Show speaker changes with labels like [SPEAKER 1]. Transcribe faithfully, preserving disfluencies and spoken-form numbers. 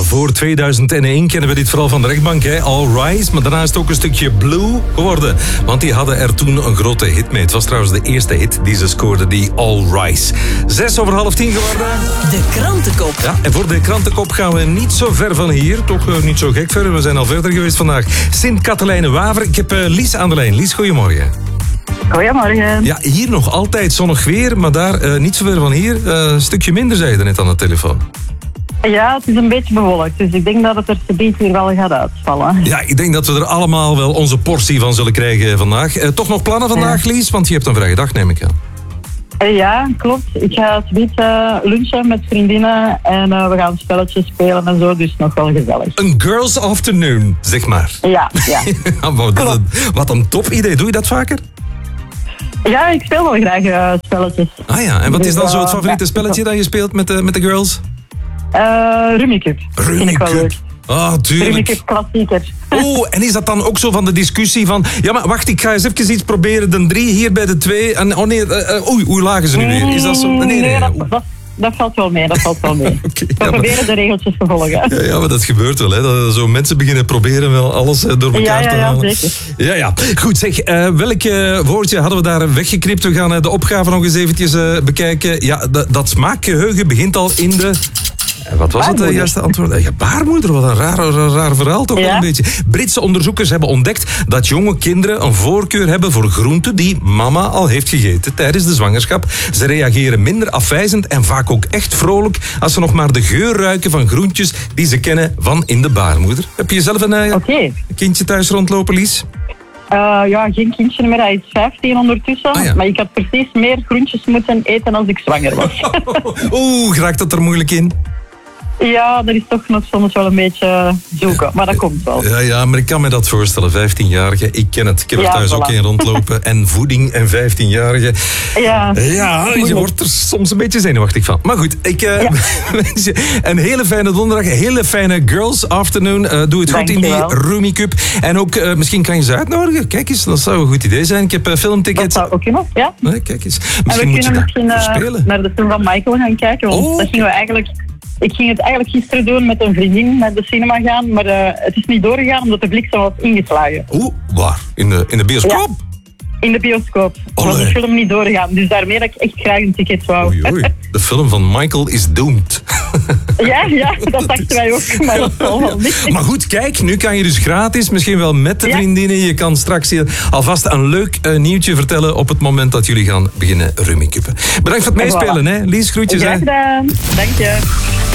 [SPEAKER 1] voor tweeduizend één kennen we dit vooral van de rechtbank, hè? All Rise. Maar daarna is het ook een stukje Blue geworden. Want die hadden er toen een grote hit mee. Het was trouwens de eerste hit die ze scoorden, die All Rise. Zes over half tien geworden.
[SPEAKER 2] De krantenkop.
[SPEAKER 1] Ja, en voor de krantenkop gaan we niet zo ver van hier. Toch uh, niet zo gek ver. We zijn al verder geweest vandaag. Sint-Katelijne-Waver. Ik heb uh, Lies aan de lijn. Lies, goedemorgen.
[SPEAKER 3] Goedemorgen.
[SPEAKER 1] Ja, hier nog altijd zonnig weer, maar daar uh, niet zo ver van hier. Uh, een stukje minder, zei je er net aan de telefoon.
[SPEAKER 3] Ja, het is een beetje bewolkt, dus ik denk dat het er een hier wel gaat uitvallen.
[SPEAKER 1] Ja, ik denk dat we er allemaal wel onze portie van zullen krijgen vandaag. Uh, toch nog plannen vandaag, ja. Lies? Want je hebt een vrije dag, neem ik aan.
[SPEAKER 3] Uh, ja, klopt. Ik ga zoiets uh, lunchen met vriendinnen en uh, we gaan spelletjes spelen en zo, dus nog wel gezellig.
[SPEAKER 1] Een girls afternoon, zeg maar.
[SPEAKER 3] Ja, ja.
[SPEAKER 1] ja wat, een, wat een top idee. Doe je dat vaker?
[SPEAKER 3] Ja, ik speel wel graag uh, spelletjes.
[SPEAKER 1] Ah ja, en wat is dan zo het favoriete spelletje dat je speelt met de, met de girls?
[SPEAKER 3] Uh, Rummikub.
[SPEAKER 1] Rummikub. Ah, tuurlijk.
[SPEAKER 3] Rummikub klassieker.
[SPEAKER 1] Oh, en is dat dan ook zo van de discussie van... Ja, maar wacht, ik ga eens even iets proberen. De drie hier bij de twee. En, oh nee, uh, oei, hoe lagen ze nu weer? Is dat zo? Nee, nee,
[SPEAKER 3] nee dat, dat, dat valt wel mee, dat valt wel mee. okay, We ja, proberen maar, de regeltjes te volgen. Ja,
[SPEAKER 1] ja, maar dat gebeurt wel, hè. Dat zo mensen beginnen proberen wel alles door elkaar
[SPEAKER 3] ja, ja,
[SPEAKER 1] te halen.
[SPEAKER 3] Ja, zeker.
[SPEAKER 1] Ja, ja. Goed, zeg, uh, welk uh, woordje hadden we daar weggeknipt? We gaan uh, de opgave nog eens eventjes uh, bekijken. Ja, d- dat smaakgeheugen begint al in de... Wat was het uh, juiste antwoord? Ja, baarmoeder, wat een raar, raar, raar verhaal toch ja. wel een beetje. Britse onderzoekers hebben ontdekt dat jonge kinderen een voorkeur hebben voor groenten die mama al heeft gegeten tijdens de zwangerschap. Ze reageren minder afwijzend en vaak ook echt vrolijk als ze nog maar de geur ruiken van groentjes die ze kennen van in de baarmoeder. Heb je zelf een, uh,
[SPEAKER 3] okay.
[SPEAKER 1] een kindje thuis rondlopen, Lies?
[SPEAKER 3] Uh, ja, geen kindje meer. Hij is vijftien ondertussen. Ah, ja. Maar ik had precies meer groentjes moeten eten als ik zwanger was.
[SPEAKER 1] Oeh, raakt dat er moeilijk in?
[SPEAKER 3] Ja, er is toch nog soms wel een beetje zoeken, maar dat komt wel.
[SPEAKER 1] Ja, ja, maar ik kan me dat voorstellen. vijftienjarige, ik ken het. Ik heb er ja, thuis voilà. ook een rondlopen. En voeding en vijftienjarige.
[SPEAKER 3] Ja,
[SPEAKER 1] ja je wordt er soms een beetje zenuwachtig van. Maar goed, ik uh, ja. wens je een hele fijne donderdag. Een hele fijne girls afternoon. Uh, doe het
[SPEAKER 3] Dank
[SPEAKER 1] goed in die Rummikub. En ook, uh, misschien kan je ze uitnodigen. Kijk eens, dat zou een goed idee zijn. Ik heb uh, filmtickets.
[SPEAKER 3] Dat zou ook kunnen, ja.
[SPEAKER 1] Nee, kijk eens.
[SPEAKER 3] Misschien
[SPEAKER 1] en we
[SPEAKER 3] moet kunnen misschien uh, naar de film van Michael gaan kijken. Want oh. dat gingen we eigenlijk... Ik ging het eigenlijk gisteren doen met een vriendin naar de cinema gaan, maar uh, het is niet doorgegaan omdat de bliksem was ingeslagen.
[SPEAKER 1] Oeh, waar? In de, in de bioscoop?
[SPEAKER 3] Ja, in de bioscoop. Was de film niet doorgegaan, dus daarmee dat ik echt graag een ticket wou.
[SPEAKER 1] Oei, oei. De film van Michael is doomed.
[SPEAKER 3] Ja, ja, dat dachten wij ook, maar dat zal wel niet.
[SPEAKER 1] Maar goed, kijk, nu kan je dus gratis, misschien wel met de ja. vriendinnen. Je kan straks alvast een leuk uh, nieuwtje vertellen op het moment dat jullie gaan beginnen rummikuppen. Bedankt voor het meespelen, hè. Lies, groetjes.
[SPEAKER 3] Graag gedaan. Dank je.